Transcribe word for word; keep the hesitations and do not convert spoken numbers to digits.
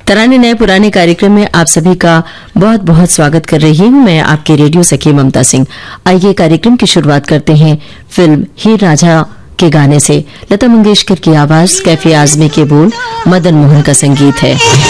तराने नए पुराने कार्यक्रम में आप सभी का बहुत बहुत स्वागत कर रही हूं मैं, आपके रेडियो सखी ममता सिंह। आइए कार्यक्रम की शुरुआत करते हैं फिल्म हीर रांझा के गाने से। लता मंगेशकर की आवाज, कैफे आजमी के बोल, मदन मोहन का संगीत है।